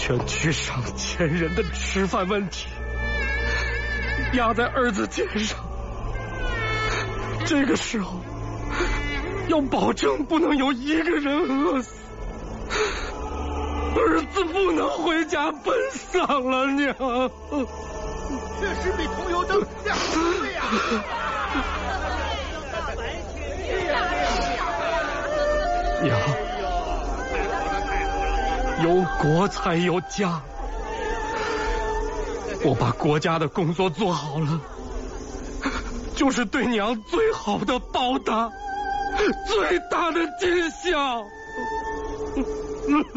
却去上前人的吃饭问题压在儿子肩上。这个时候要保证不能有一个人饿死，儿子不能回家奔丧了，娘。 确实比桐油灯亮10倍呀！ 娘，有国才有家，我把国家的工作做好了，就是对娘最好的报答，最大的尽孝。